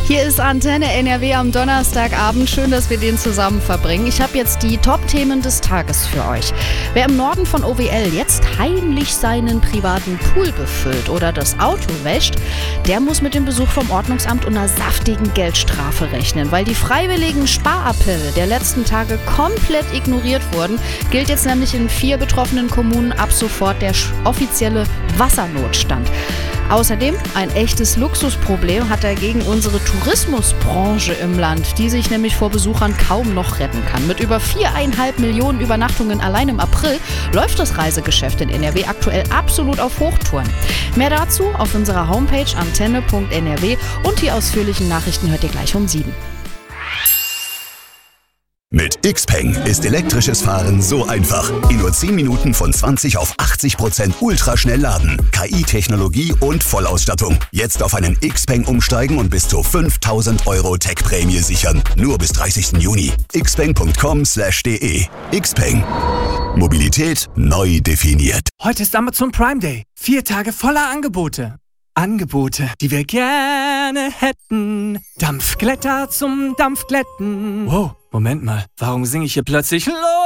Hier ist Antenne NRW am Donnerstagabend. Schön, dass wir den zusammen verbringen. Ich habe jetzt die Top-Themen des Tages für euch. Wer im Norden von OWL jetzt heimlich seinen privaten Pool befüllt oder das Auto wäscht, der muss mit dem Besuch vom Ordnungsamt und einer saftigen Geldstrafe rechnen. Weil die freiwilligen Sparappelle der letzten Tage komplett ignoriert wurden, gilt jetzt nämlich in 4 betroffenen Kommunen ab sofort der offizielle Wassernotstand. Außerdem ein echtes Luxusproblem hat dagegen unsere Tourismusbranche im Land, die sich nämlich vor Besuchern kaum noch retten kann. Mit über 4,5 Millionen Übernachtungen allein im April läuft das Reisegeschäft in NRW aktuell absolut auf Hochtouren. Mehr dazu auf unserer Homepage antenne.nrw und die ausführlichen Nachrichten hört ihr gleich um 7. Mit Xpeng ist elektrisches Fahren so einfach. In nur 10 Minuten von 20 auf 80% ultraschnell laden. KI-Technologie und Vollausstattung. Jetzt auf einen Xpeng umsteigen und bis zu 5.000 € Tech-Prämie sichern. Nur bis 30. Juni. xpeng.com/de. Xpeng. Mobilität neu definiert. Heute ist Amazon Prime Day. 4 Tage voller Angebote. Angebote, die wir gerne hätten. Dampfglätter zum Dampfglätten. Wow, Moment mal. Warum singe ich hier plötzlich